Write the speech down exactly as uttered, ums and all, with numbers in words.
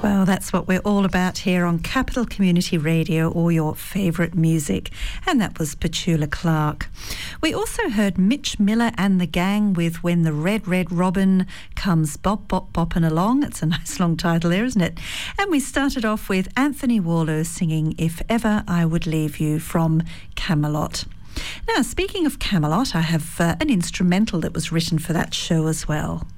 Well, that's what we're all about here on Capital Community Radio, or your favourite music. And that was Petula Clark. We also heard Mitch Miller and the Gang with When the Red, Red Robin Comes Bop, Bop, Boppin' Along. It's a nice long title there, isn't it? And we started off with Anthony Warlow singing If Ever I Would Leave You from Camelot. Now, speaking of Camelot, I have uh, an instrumental that was written for that show as well.